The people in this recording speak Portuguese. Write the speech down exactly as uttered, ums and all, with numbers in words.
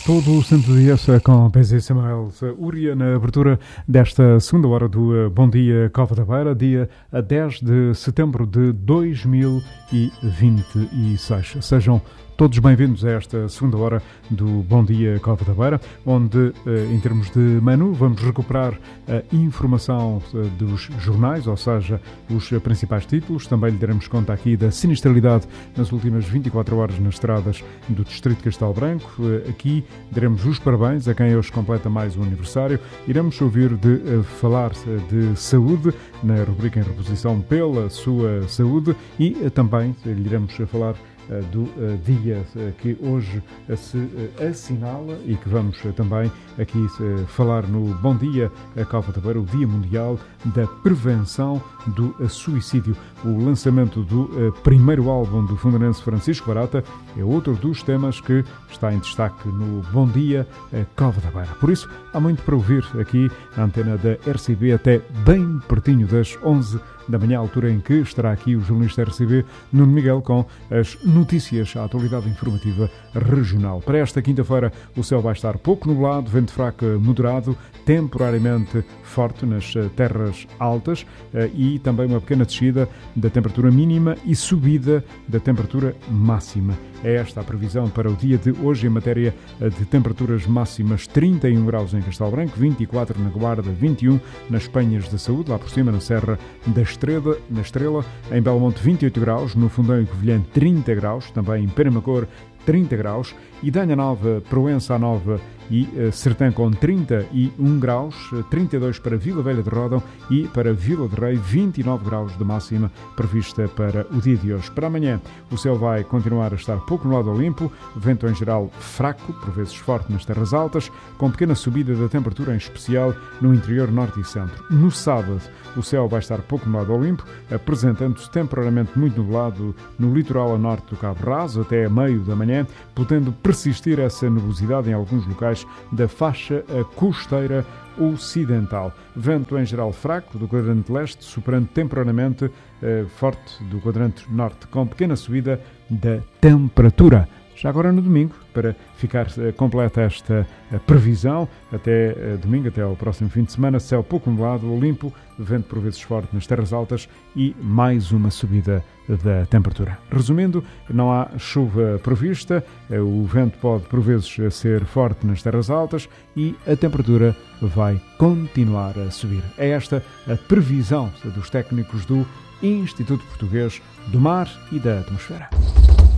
Todo o santo dia com P Z Samuel Uria na abertura desta segunda hora do Bom Dia Cova da Beira, dia dez de setembro de dois mil e vinte e seis. Sejam todos bem-vindos a esta segunda hora do Bom Dia Cova da Beira, onde, em termos de menu, vamos recuperar a informação dos jornais, ou seja, os principais títulos. Também lhe daremos conta aqui da sinistralidade nas últimas vinte e quatro horas nas estradas do Distrito de Castelo Branco. Aqui daremos os parabéns a quem hoje completa mais um aniversário. Iremos ouvir de falar de saúde, na rubrica em reposição pela sua saúde, e também lhe iremos falar do dia que hoje se assinala e que vamos também aqui falar no Bom Dia Cova da Beira, o Dia Mundial da Prevenção do Suicídio. O lançamento do primeiro álbum do fundanense Francisco Barata é outro dos temas que está em destaque no Bom Dia Cova da Beira. Por isso, há muito para ouvir aqui na antena da R C B até bem pertinho das onze da manhã, altura em que estará aqui o jornalista R C B, Nuno Miguel, com as notícias, a atualidade informativa regional. Para esta quinta-feira, o céu vai estar pouco nublado, vento fraco moderado, temporariamente forte nas terras altas e também uma pequena descida da temperatura mínima e subida da temperatura máxima. É esta a previsão para o dia de hoje em matéria de temperaturas máximas: trinta e um graus em Castelo Branco, vinte e quatro na Guarda, vinte e um nas Penhas da Saúde, lá por cima na Serra da Estrela, na Estrela, em Belmonte vinte e oito graus, no Fundão e Covilhã trinta graus, também em Penamacor trinta graus, e Danha Nova, Proença Nova e uh, Sertã com trinta e um graus, trinta e dois para Vila Velha de Ródão e para Vila de Rei, vinte e nove graus de máxima prevista para o dia de hoje. Para amanhã, o céu vai continuar a estar pouco no lado limpo, vento em geral fraco, por vezes forte nas terras altas, com pequena subida da temperatura, em especial no interior norte e centro. No sábado, o céu vai estar pouco no lado limpo, apresentando-se temporariamente muito nublado no litoral a norte do Cabo Raso até a meio da manhã, podendo persistir essa nebulosidade em alguns locais da faixa costeira ocidental. Vento em geral fraco do quadrante leste, superando temporariamente eh, forte do quadrante norte, com pequena subida da temperatura. Já agora no domingo, para ficar uh, completa esta uh, previsão, até uh, domingo, até ao próximo fim de semana, céu pouco nublado ou limpo, vento por vezes forte nas terras altas e mais uma subida da temperatura. Resumindo, não há chuva prevista, uh, o vento pode por vezes ser forte nas terras altas e a temperatura vai continuar a subir. É esta a previsão dos técnicos do Instituto Português do Mar e da Atmosfera.